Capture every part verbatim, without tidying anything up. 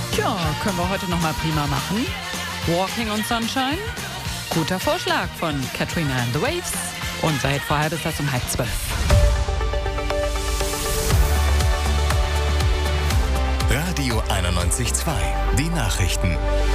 Tja, können wir heute noch mal prima machen. Walking on Sunshine. Guter Vorschlag von Katrina and the Waves. Und seit vorher ist das um halb zwölf. Radio einundneunzig Komma zwei. Die Nachrichten.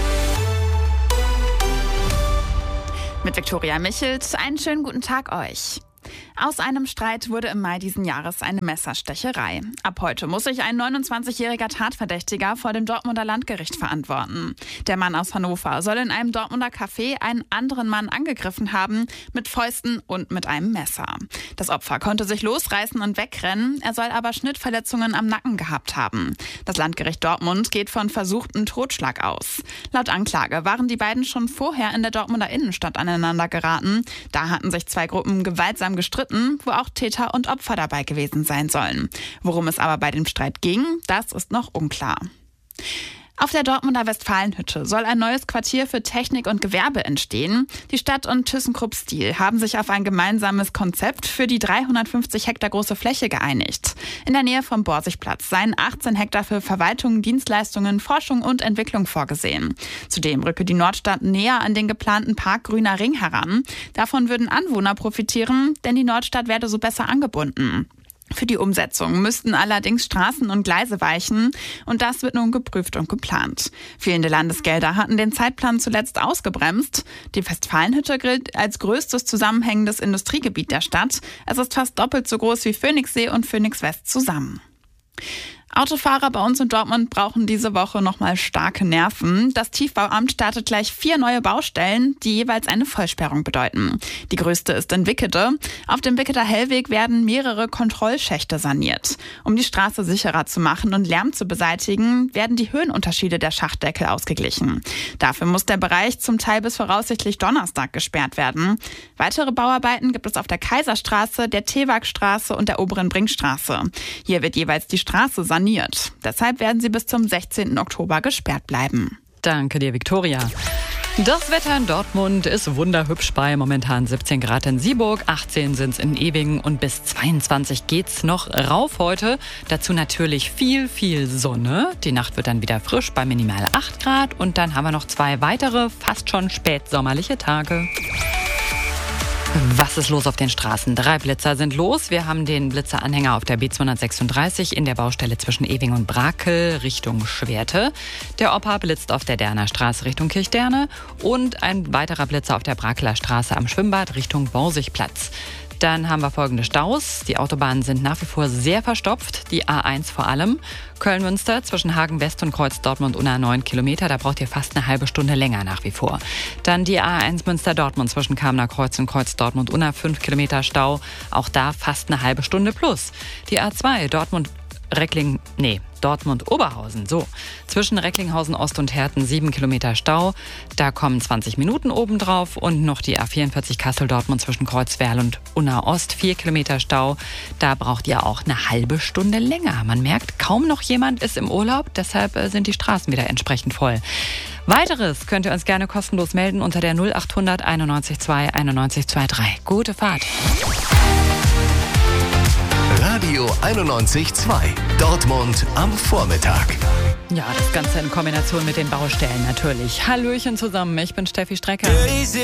Mit Viktoria Michels. Einen schönen guten Tag euch. Aus einem Streit wurde im Mai diesen Jahres eine Messerstecherei. Ab heute muss sich ein neunundzwanzigjähriger Tatverdächtiger vor dem Dortmunder Landgericht verantworten. Der Mann aus Hannover soll in einem Dortmunder Café einen anderen Mann angegriffen haben, mit Fäusten und mit einem Messer. Das Opfer konnte sich losreißen und wegrennen, er soll aber Schnittverletzungen am Nacken gehabt haben. Das Landgericht Dortmund geht von versuchtem Totschlag aus. Laut Anklage waren die beiden schon vorher in der Dortmunder Innenstadt aneinander geraten. Da hatten sich zwei Gruppen gewaltsam gestritten, wo auch Täter und Opfer dabei gewesen sein sollen. Worum es aber bei dem Streit ging, das ist noch unklar. Auf der Dortmunder Westfalenhütte soll ein neues Quartier für Technik und Gewerbe entstehen. Die Stadt und ThyssenKrupp Steel haben sich auf ein gemeinsames Konzept für die dreihundertfünfzig Hektar große Fläche geeinigt. In der Nähe vom Borsigplatz seien achtzehn Hektar für Verwaltung, Dienstleistungen, Forschung und Entwicklung vorgesehen. Zudem rücke die Nordstadt näher an den geplanten Park Grüner Ring heran. Davon würden Anwohner profitieren, denn die Nordstadt werde so besser angebunden. Für die Umsetzung müssten allerdings Straßen und Gleise weichen und das wird nun geprüft und geplant. Fehlende Landesgelder hatten den Zeitplan zuletzt ausgebremst. Die Westfalenhütte gilt als größtes zusammenhängendes Industriegebiet der Stadt. Es ist fast doppelt so groß wie Phoenixsee und Phoenix West zusammen. Autofahrer bei uns in Dortmund brauchen diese Woche nochmal starke Nerven. Das Tiefbauamt startet gleich vier neue Baustellen, die jeweils eine Vollsperrung bedeuten. Die größte ist in Wickede. Auf dem Wicketer Hellweg werden mehrere Kontrollschächte saniert. Um die Straße sicherer zu machen und Lärm zu beseitigen, werden die Höhenunterschiede der Schachtdeckel ausgeglichen. Dafür muss der Bereich zum Teil bis voraussichtlich Donnerstag gesperrt werden. Weitere Bauarbeiten gibt es auf der Kaiserstraße, der Tewagstraße und der Oberen Brinkstraße. Hier wird jeweils die Straße saniert. Deshalb werden sie bis zum sechzehnten Oktober gesperrt bleiben. Danke dir, Viktoria. Das Wetter in Dortmund ist wunderhübsch bei momentan siebzehn Grad in Sieburg, achtzehn sind es in Ewingen und bis zweiundzwanzig geht's noch rauf heute. Dazu natürlich viel, viel Sonne. Die Nacht wird dann wieder frisch bei minimal acht Grad und dann haben wir noch zwei weitere, fast schon spätsommerliche Tage. Was ist los auf den Straßen? Drei Blitzer sind los. Wir haben den Blitzeranhänger auf der B zweihundertsechsunddreißig in der Baustelle zwischen Ewing und Brakel Richtung Schwerte. Der Opa blitzt auf der Derner Straße Richtung Kirchderne und ein weiterer Blitzer auf der Brakeler Straße am Schwimmbad Richtung Borsigplatz. Dann haben wir folgende Staus. Die Autobahnen sind nach wie vor sehr verstopft, die A eins vor allem. Köln-Münster zwischen Hagen West und Kreuz Dortmund-Unna neun Kilometer, da braucht ihr fast eine halbe Stunde länger nach wie vor. Dann die A eins Münster-Dortmund zwischen Kamener Kreuz und Kreuz Dortmund-Unna fünf Kilometer Stau, auch da fast eine halbe Stunde plus. Die A zwei Dortmund Reckling, nee, Dortmund-Oberhausen, so. Zwischen Recklinghausen Ost und Herten sieben Kilometer Stau. Da kommen zwanzig Minuten obendrauf und noch die A vierundvierzig Kassel-Dortmund zwischen Kreuzwerl und Unna Ost, vier Kilometer Stau. Da braucht ihr auch eine halbe Stunde länger. Man merkt, kaum noch jemand ist im Urlaub, deshalb sind die Straßen wieder entsprechend voll. Weiteres könnt ihr uns gerne kostenlos melden unter der null achthundert einundneunzig zwei einundneunzig drei. Gute Fahrt! Radio einundneunzig Komma zwei. Dortmund am Vormittag. Ja, das Ganze in Kombination mit den Baustellen natürlich. Hallöchen zusammen, ich bin Steffi Strecker.